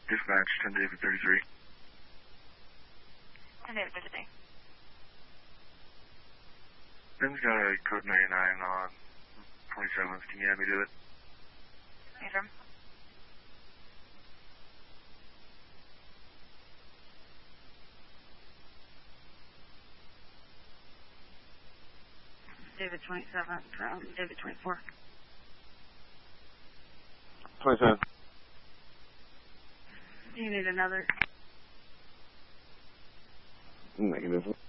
Dispatch, 10 David 33. 10 David 33. Ben's got a code 99 on 27th. Can you have me do it? Yes, sir. David 27 from David 24. 27. Do you need another? Negative.